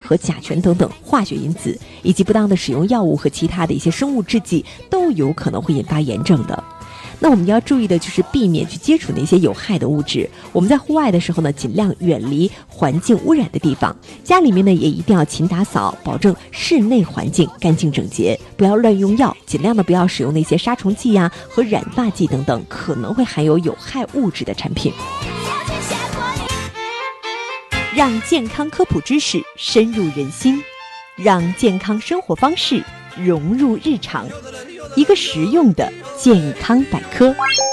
和甲醛等等化学因子，以及不当的使用药物和其他的一些生物制剂，都有可能会引发炎症的。那我们要注意的就是避免去接触那些有害的物质。我们在户外的时候呢，尽量远离环境污染的地方。家里面呢，也一定要勤打扫，保证室内环境干净整洁，不要乱用药，尽量的不要使用那些杀虫剂呀和染发剂等等可能会含有害物质的产品。让健康科普知识深入人心，让健康生活方式融入日常，一个实用的健康百科。